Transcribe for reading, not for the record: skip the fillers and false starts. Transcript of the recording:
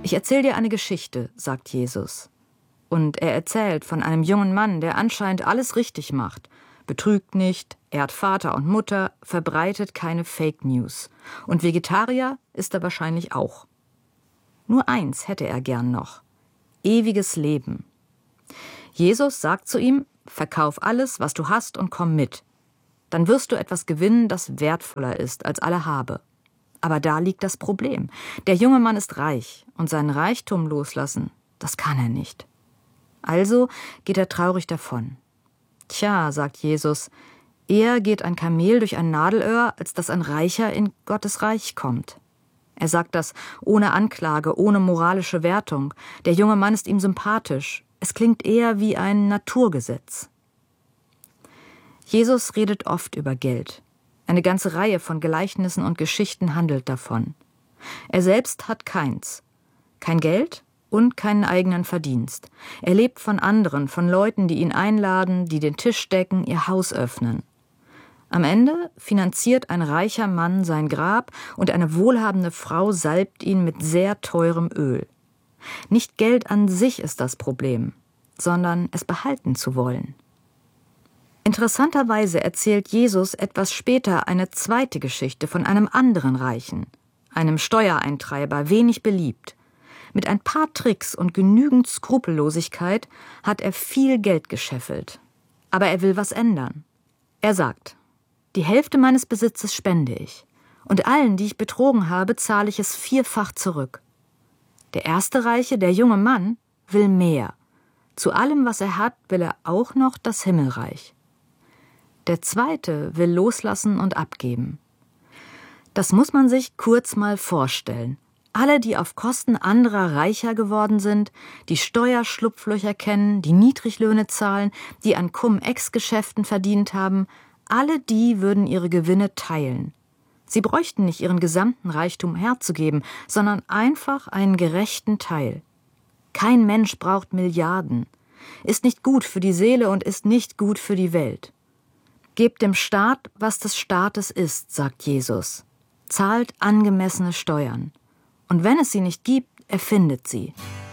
Ich erzähle dir eine Geschichte, sagt Jesus. Und er erzählt von einem jungen Mann, der anscheinend alles richtig macht, betrügt nicht, ehrt Vater und Mutter, verbreitet keine Fake News. Und Vegetarier ist er wahrscheinlich auch. Nur eins hätte er gern noch: ewiges Leben. Jesus sagt zu ihm: Verkauf alles, was du hast, und komm mit. Dann wirst du etwas gewinnen, das wertvoller ist als alle Habe. Aber da liegt das Problem. Der junge Mann ist reich und seinen Reichtum loslassen, das kann er nicht. Also geht er traurig davon. Tja, sagt Jesus, eher geht ein Kamel durch ein Nadelöhr, als dass ein Reicher in Gottes Reich kommt. Er sagt das ohne Anklage, ohne moralische Wertung. Der junge Mann ist ihm sympathisch. Es klingt eher wie ein Naturgesetz. Jesus redet oft über Geld. Eine ganze Reihe von Gleichnissen und Geschichten handelt davon. Er selbst hat keins. Kein Geld und keinen eigenen Verdienst. Er lebt von anderen, von Leuten, die ihn einladen, die den Tisch decken, ihr Haus öffnen. Am Ende finanziert ein reicher Mann sein Grab und eine wohlhabende Frau salbt ihn mit sehr teurem Öl. Nicht Geld an sich ist das Problem, sondern es behalten zu wollen. Interessanterweise erzählt Jesus etwas später eine zweite Geschichte von einem anderen Reichen, einem Steuereintreiber, wenig beliebt. Mit ein paar Tricks und genügend Skrupellosigkeit hat er viel Geld gescheffelt. Aber er will was ändern. Er sagt: Die Hälfte meines Besitzes spende ich. Und allen, die ich betrogen habe, zahle ich es 4-fach zurück. Der erste Reiche, der junge Mann, will mehr. Zu allem, was er hat, will er auch noch das Himmelreich. Der zweite will loslassen und abgeben. Das muss man sich kurz mal vorstellen. Alle, die auf Kosten anderer reicher geworden sind, die Steuerschlupflöcher kennen, die Niedriglöhne zahlen, die an Cum-Ex-Geschäften verdient haben, alle die würden ihre Gewinne teilen. Sie bräuchten nicht ihren gesamten Reichtum herzugeben, sondern einfach einen gerechten Teil. Kein Mensch braucht Milliarden, ist nicht gut für die Seele und ist nicht gut für die Welt. Gebt dem Staat, was des Staates ist, sagt Jesus. Zahlt angemessene Steuern. Und wenn es sie nicht gibt, erfindet sie.